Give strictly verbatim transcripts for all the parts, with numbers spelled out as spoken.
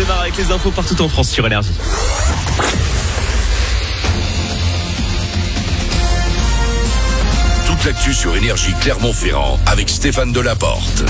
démarre avec les infos partout en France sur Énergie. Toute l'actu sur Énergie Clermont-Ferrand avec Stéphane Delaporte.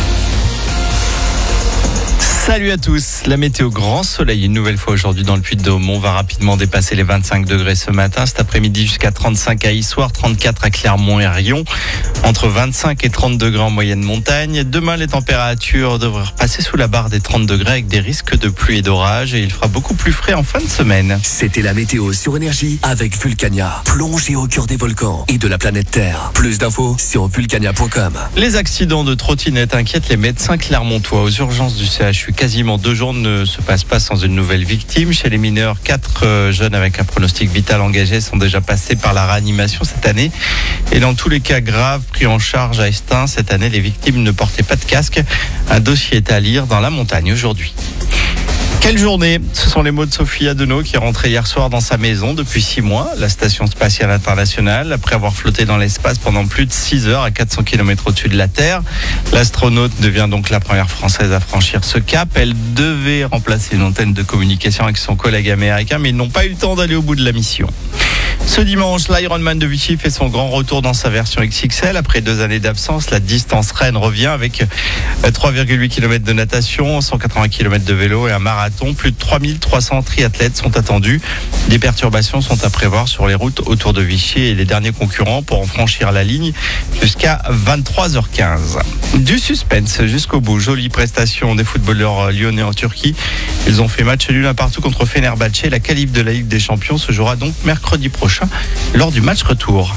Salut à tous, la météo grand soleil une nouvelle fois aujourd'hui dans le Puy-de-Dôme. On va rapidement dépasser les vingt-cinq degrés ce matin. Cet après-midi jusqu'à trente-cinq à Issoire, trente-quatre à Clermont et Rion. Entre vingt-cinq et trente degrés en moyenne montagne. Demain, les températures devraient repasser sous la barre des trente degrés avec des risques de pluie et d'orage. Et il fera beaucoup plus frais en fin de semaine. C'était la météo sur Énergie avec Vulcania. Plongée au cœur des volcans et de la planète Terre. Plus d'infos sur vulcania point com. Les accidents de trottinettes inquiètent les médecins clermontois. Aux urgences du C H U, quasiment deux jours ne se passent pas sans une nouvelle victime. Chez les mineurs, quatre jeunes avec un pronostic vital engagé sont déjà passés par la réanimation cette année. Et dans tous les cas graves pris en charge à Estaing, cette année, les victimes ne portaient pas de casque. Un dossier est à lire dans La Montagne aujourd'hui. Quelle journée! Ce sont les mots de Sophie Adenau qui est rentrée hier soir dans sa maison depuis six mois, la Station Spatiale Internationale, après avoir flotté dans l'espace pendant plus de six heures à quatre cents kilomètres au-dessus de la Terre. L'astronaute devient donc la première Française à franchir ce cap. Elle devait remplacer une antenne de communication avec son collègue américain, mais ils n'ont pas eu le temps d'aller au bout de la mission. Ce dimanche, l'Ironman de Vichy fait son grand retour dans sa version X X L. Après deux années d'absence, la distance reine revient avec trois virgule huit kilomètres de natation, cent quatre-vingts kilomètres de vélo et un marathon. Plus de trois mille trois cents triathlètes sont attendus. Des perturbations sont à prévoir sur les routes autour de Vichy et les derniers concurrents pourront franchir la ligne jusqu'à vingt-trois heures quinze. Du suspense jusqu'au bout. Jolie prestation des footballeurs lyonnais en Turquie. Ils ont fait match nul un partout contre Fenerbahçe. La qualif de la Ligue des Champions se jouera donc mercredi prochain lors du match retour.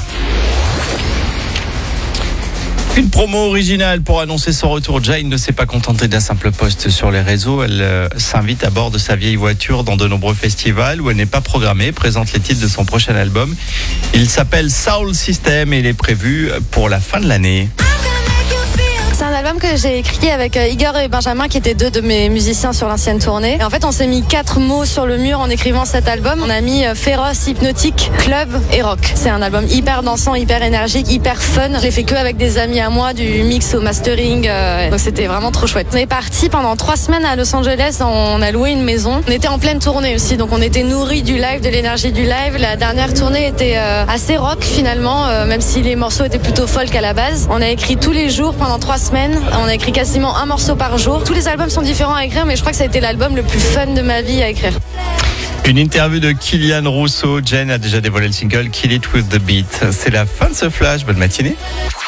Une promo originale pour annoncer son retour. Jane ne s'est pas contentée d'un simple post sur les réseaux. Elle euh, s'invite à bord de sa vieille voiture dans de nombreux festivals où elle n'est pas programmée. Présente les titres de son prochain album. Il s'appelle Soul System et il est prévu pour la fin de l'année. C'est un album que j'ai écrit avec Igor et Benjamin qui étaient deux de mes musiciens sur l'ancienne tournée. Et en fait, on s'est mis quatre mots sur le mur en écrivant cet album. On a mis féroce, hypnotique, club et rock. C'est un album hyper dansant, hyper énergique, hyper fun. Je l'ai fait que avec des amis à moi, du mix au mastering. Euh, donc c'était vraiment trop chouette. On est parti pendant trois semaines à Los Angeles. On a loué une maison. On était en pleine tournée aussi, donc on était nourris du live, de l'énergie du live. La dernière tournée était euh, assez rock finalement, euh, même si les morceaux étaient plutôt folk à la base. On a écrit tous les jours pendant trois semaines. On a écrit quasiment un morceau par jour. Tous les albums sont différents à écrire, mais je crois que ça a été l'album le plus fun de ma vie à écrire. Une interview de Kylian Rousseau. Jen a déjà dévoilé le single Kill It With The Beat. C'est la fin de ce flash. Bonne matinée.